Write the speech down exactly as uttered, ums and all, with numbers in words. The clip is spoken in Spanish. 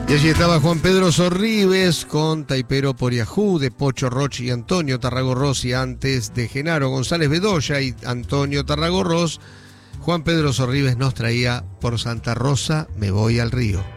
Y allí estaba Juan Pedro Sorribes con Taipero por Yahoo, de Pocho Rochi y Antonio Tarragorros, y antes de Genaro González Bedoya y Antonio Tarragorros, Juan Pedro Sorribes nos traía Por Santa Rosa me voy al río.